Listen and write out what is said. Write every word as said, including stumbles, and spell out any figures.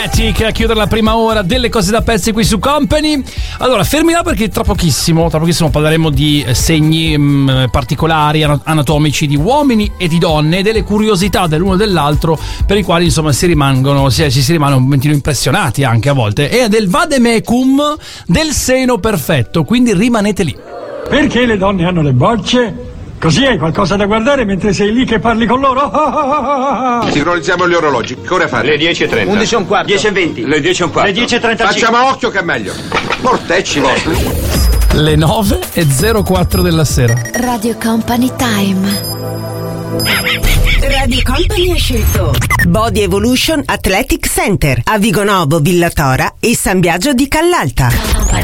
Matic a chiudere la prima ora delle cose da pezzi qui su Company. Allora, fermi là perché tra pochissimo, tra pochissimo parleremo di segni mh, particolari, anatomici di uomini e di donne e delle curiosità dell'uno e dell'altro per i quali insomma si rimangono, si, ci si rimane un momentino impressionati anche a volte. E del vademecum del seno perfetto, quindi rimanete lì. Perché le donne hanno le bocce? Così hai qualcosa da guardare mentre sei lì che parli con loro. Sincronizziamo gli orologi. Che ora fare? Le dieci e trenta. undici e un quarto. dieci e venti. Le dieci e un quarto. Le dieci e trentacinque. Facciamo occhio che è meglio. Mortecci vostri. Le nove e zero quattro della sera. Radio Company Time. Radio Company ha scelto Body Evolution Athletic Center a Vigonovo, Villatora e San Biagio di Callalta.